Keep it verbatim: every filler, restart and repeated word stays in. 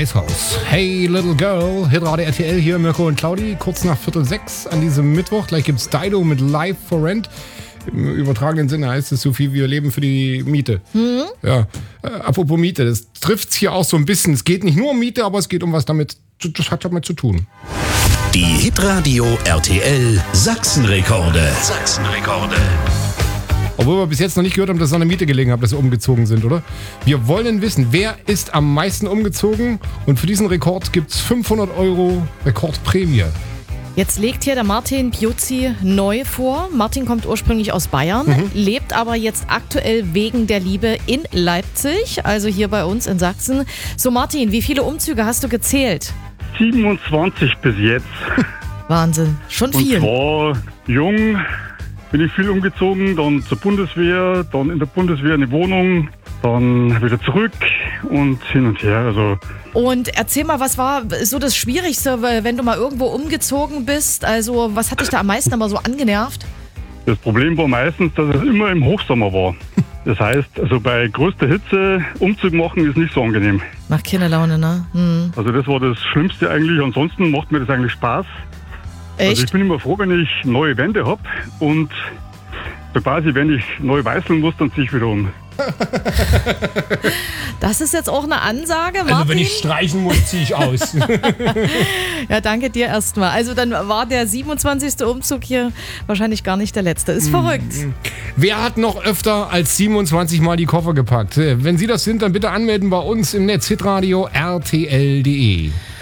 Weißhaus. Hey Little Girl, Hitradio R T L hier, Mirko und Claudi, kurz nach Viertel sechs an diesem Mittwoch. Gleich gibt's Dido mit Live for Rent. Im übertragenen Sinne heißt es so viel, wir leben für die Miete. Mhm. Ja, äh, apropos Miete, das trifft's hier auch so ein bisschen. Es geht nicht nur um Miete, aber es geht um was damit, das hat damit zu tun. Die Hitradio R T L Sachsenrekorde. Sachsenrekorde. Obwohl wir bis jetzt noch nicht gehört haben, dass es an der Miete gelegen hat, dass sie umgezogen sind, oder? Wir wollen wissen, wer ist am meisten umgezogen? Und für diesen Rekord gibt's fünfhundert Euro Rekordprämie. Jetzt legt hier der Martin Piuzzi neu vor. Martin kommt ursprünglich aus Bayern, mhm. lebt aber jetzt aktuell wegen der Liebe in Leipzig, also hier bei uns in Sachsen. So Martin, wie viele Umzüge hast du gezählt? siebenundzwanzig bis jetzt. Wahnsinn, schon viel. Und zwar jung bin ich viel umgezogen, dann zur Bundeswehr, dann in der Bundeswehr eine Wohnung, dann wieder zurück und hin und her. Also Und erzähl mal, was war so das Schwierigste, wenn du mal irgendwo umgezogen bist? Also was hat dich da am meisten aber so angenervt? Das Problem war meistens, dass es immer im Hochsommer war. Das heißt, also bei größter Hitze Umzug machen ist nicht so angenehm. Macht keine Laune, ne? Hm. Also das war das Schlimmste eigentlich. Ansonsten macht mir das eigentlich Spaß. Echt? Also ich bin immer froh, wenn ich neue Wände habe und so quasi, wenn ich neu weißeln muss, dann ziehe ich wieder um. Das ist jetzt auch eine Ansage, Martin. Also wenn ich streichen muss, ziehe ich aus. Ja, danke dir erstmal. Also dann war der siebenundzwanzigste Umzug hier wahrscheinlich gar nicht der letzte. Ist verrückt. Wer hat noch öfter als siebenundzwanzig Mal die Koffer gepackt? Wenn Sie das sind, dann bitte anmelden bei uns im Netz hitradio R T L punkt de.